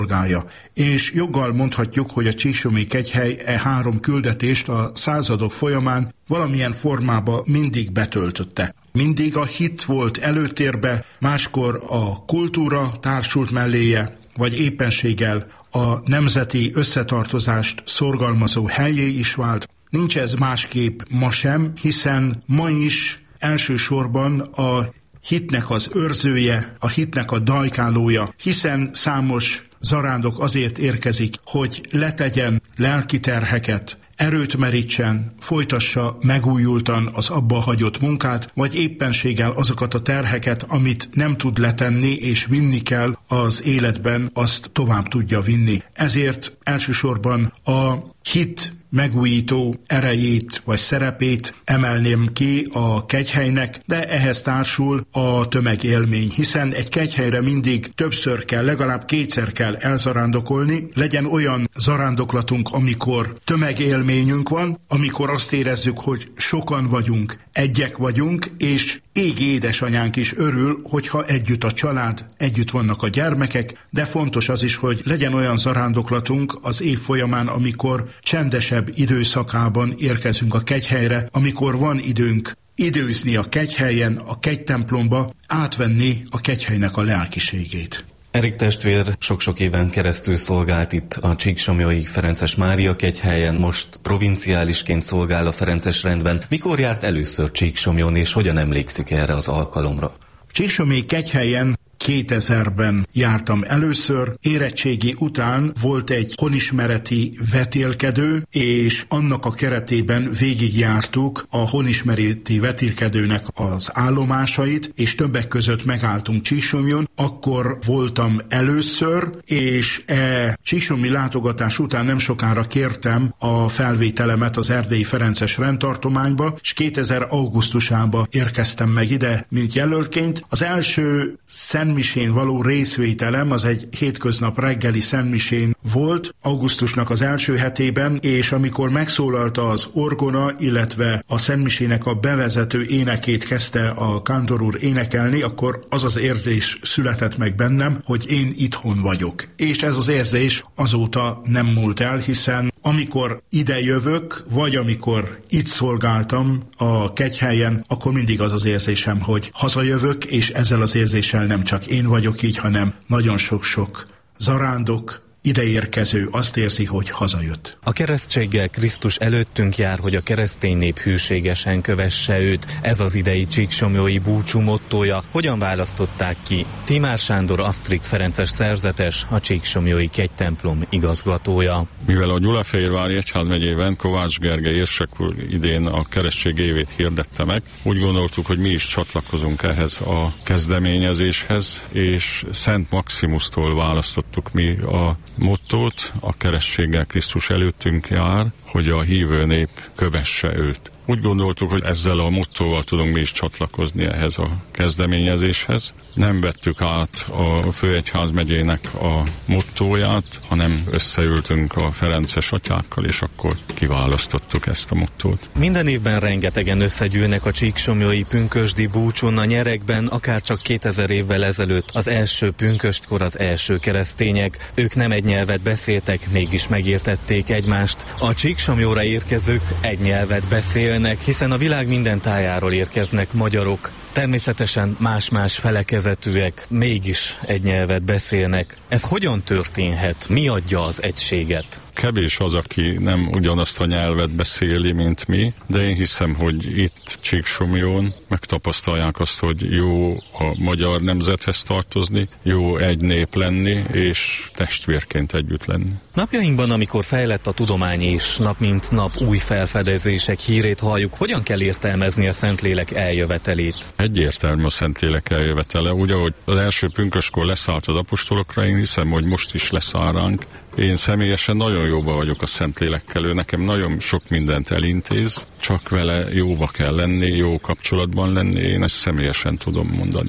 szolgálja. És joggal mondhatjuk, hogy a Csíksomi kegyhely e 3 küldetést a századok folyamán valamilyen formába mindig betöltötte. Mindig a hit volt előtérbe, máskor a kultúra társult melléje, vagy éppenséggel a nemzeti összetartozást szorgalmazó helyé is vált. Nincs ez másképp ma sem, hiszen ma is elsősorban a hitnek az őrzője, a hitnek a dajkálója, hiszen számos zarándok azért érkezik, hogy letegyen lelki terheket, erőt merítsen, folytassa megújultan az abba hagyott munkát, vagy éppenséggel azokat a terheket, amit nem tud letenni és vinni kell az életben, azt tovább tudja vinni. Ezért elsősorban a hit megújító erejét vagy szerepét emelném ki a kegyhelynek, de ehhez társul a tömegélmény, hiszen egy kegyhelyre mindig többször kell, legalább 2-szer kell elzarándokolni, legyen olyan zarándoklatunk, amikor tömegélményünk van, amikor azt érezzük, hogy sokan vagyunk, egyek vagyunk, és égi édesanyánk is örül, hogyha együtt a család, együtt vannak a gyermekek, de fontos az is, hogy legyen olyan zarándoklatunk az év folyamán, amikor csendesebb időszakában érkezünk a kegyhelyre, amikor van időnk időzni a kegyhelyen, a kegytemplomba, átvenni a kegyhelynek a lelkiségét. Erik testvér sok-sok éven keresztül szolgált itt a Csíksomlyói Ferences Mária kegyhelyen, most provinciálisként szolgál a Ferences rendben. Mikor járt először Csíksomlyón, és hogyan emlékszik erre az alkalomra? Csíksomlyói kegyhelyen 2000-ben jártam először, érettségi után volt egy honismereti vetélkedő, és annak a keretében végigjártuk a honismereti vetélkedőnek az állomásait, és többek között megálltunk Csíksomlyon. Akkor voltam először, és csíksomlyi látogatás után nem sokára kértem a felvételemet az Erdélyi Ferences rendtartományba, és 2000 augusztusában érkeztem meg ide, mint jelöltként. Az első szentmisén való részvételem az egy hétköznap reggeli szentmisén volt, augusztusnak az első hetében, és amikor megszólalta az orgona, illetve a szentmisének a bevezető énekét kezdte a kántor úr énekelni, akkor az az érzés született meg bennem, hogy én itthon vagyok. És ez az érzés azóta nem múlt el, hiszen amikor ide jövök, vagy amikor itt szolgáltam a kegyhelyen, akkor mindig az az érzésem, hogy hazajövök, és ezzel az érzéssel nem csak én vagyok így, hanem nagyon sok-sok zarándok, ideérkező azt érzi, hogy hazajött. A keresztséggel Krisztus előttünk jár, hogy a keresztény nép hűségesen kövesse őt. Ez az idei csíksomlyói búcsú mottója. Hogyan választották ki? Timár Sándor Asztrik ferences szerzetes, a Csíksomlyói kegytemplom igazgatója. Mivel a Gyulafehérvári egyházmegyében Kovács Gergely érsek úr idén a keresztség évét hirdette meg, úgy gondoltuk, hogy mi is csatlakozunk ehhez a kezdeményezéshez, és Szent Maximusztól választottuk mi a mottót, a keresztséggel Krisztus előttünk jár, hogy a hívő nép kövesse őt. Úgy gondoltuk, hogy ezzel a mottóval tudunk mi is csatlakozni ehhez a kezdeményezéshez. Nem vettük át a főegyházmegyének a mottóját, hanem összeültünk a ferences atyákkal, és akkor kiválasztottuk ezt a mottót. Minden évben rengetegen összegyűlnek a csíksomlyói pünkösdi búcsún, a nyerekben, akár csak 2000 évvel ezelőtt az első pünköstkor az első keresztények. Ők nem egy nyelvet beszéltek, mégis megértették egymást. A Csíksomlyóra érkezők egy nyelvet beszélnek, hiszen a világ minden tájáról érkeznek magyarok. Természetesen más-más felekezetűek, mégis egy nyelvet beszélnek. Ez hogyan történhet? Mi adja az egységet? Kevés az, aki nem ugyanazt a nyelvet beszéli, mint mi, de én hiszem, hogy itt Csíksomlyón megtapasztalják azt, hogy jó a magyar nemzethez tartozni, jó egy nép lenni, és testvérként együtt lenni. Napjainkban, amikor fejlett a tudomány és nap mint nap új felfedezések hírét halljuk, hogyan kell értelmezni a Szentlélek eljövetelét? Egyértelmű a Szentlélek eljövetele. Úgy, ahogy az első pünköstkor leszállt az apostolokra, én hiszem, hogy most is leszáll ránk. Én személyesen nagyon jóba vagyok a Szentlélekkel, ő nekem nagyon sok mindent elintéz, csak vele jóba kell lenni, jó kapcsolatban lenni, én ezt személyesen tudom mondani.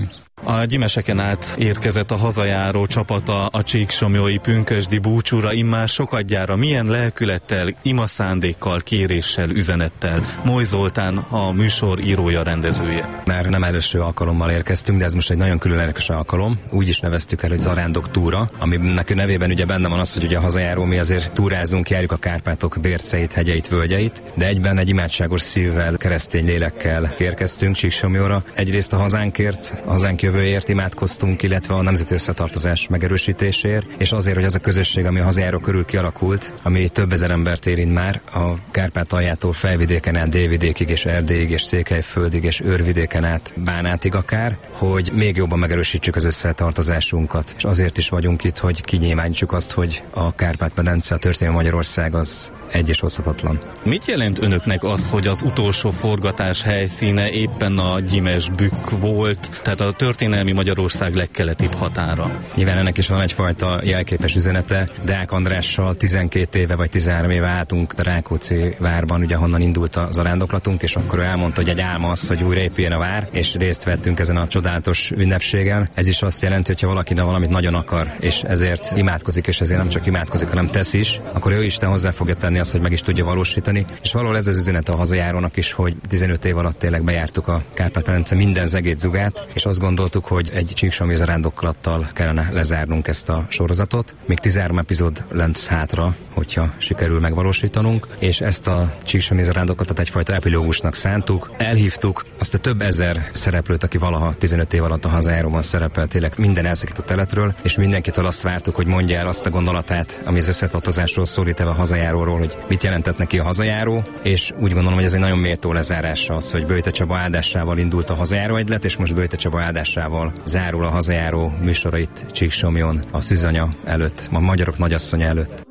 A Gyimeseken át érkezett a hazajáró csapata a csíksomlyói pünkösdi búcsúra immár sokadjára. Milyen lelkülettel, imaszándékkal, kéréssel, üzenettel? Moly Zoltán, a műsor írója, rendezője. Már nem először alkalommal érkeztünk, de ez most egy nagyon különleges alkalom. Úgy is neveztük el, hogy Zarándok túra, aminek nevében ugye benne van az, hogy ugye a hazajáró, mi azért túrázunk, járjuk a Kárpátok bérceit, hegyeit, völgyeit, de egyben egy imádságos szívvel, keresztény lélekkel érkeztünk Csíksomlyóra. Egyrészt a hazánkért, a hazánk jövőért imádkoztunk, illetve a nemzeti összetartozás megerősítésért, és azért, hogy az a közösség, ami a hazajáró körül kialakult, ami több ezer embert érint már, a Kárpátaljától Felvidéken át Délvidékig és Erdélyig és Székelyföldig és Őrvidéken át Bánátig akár, hogy még jobban megerősítsük az összetartozásunkat. És azért is vagyunk itt, hogy kinyilvánítsuk azt, hogy a Kárpát-medence, a történelmi Magyarország az egy és oszthatatlan. Mit jelent önöknek az, hogy az utolsó forgatás helyszíne éppen a Gyimesbükk volt, tehát a történelmi Magyarország legkeletibb határa? Nyilván ennek is van egyfajta jelképes üzenete. Deák Andrással 12 éve vagy 13 éve álltunk a Rákóczi várban, ugye honnan indult a zarándoklatunk, és akkor ő elmondta, hogy egy álma az, hogy újra épüljön a vár, és részt vettünk ezen a csodálatos ünnepségen. Ez is azt jelenti, hogy ha valaki valamit nagyon akar, és ezért imádkozik, és ezért nem csak imádkozik, hanem tesz is, akkor ő Isten hozzá fogja tenni azt, hogy meg is tudja valósítani. És valahol ez az üzenete a hazajárónak is, hogy 15 év alatt tényleg bejártuk a Kárpát-medence minden zegét-zugát, és azt gondoltuk, hogy egy csíksomlyi zarándoklattal kellene lezárnunk ezt a sorozatot. Még 13 epizód lesz hátra, hogyha sikerül megvalósítanunk, és ezt a csíksomlyi zarándoklatot egyfajta epilógusnak szántuk. Elhívtuk azt a több ezer szereplőt, aki valaha 15 év alatt a hazajáróban szerepelt, tényleg minden elszakított teletről, és mindenkitől azt vártuk, hogy mondja el azt a gondolatát, ami az összetartozásról szól, itt a hazajáróról, hogy mit jelentett neki a hazajáró, és úgy gondolom, hogy ez egy nagyon méltó lezárása az, hogy Böjte Csaba áldásával indult a hazajáró egylet, és most Böjte Csaba áldásával zárul a hazajáró műsorait Csíksomlyon a Szűzanya előtt, a magyarok nagyasszonya előtt.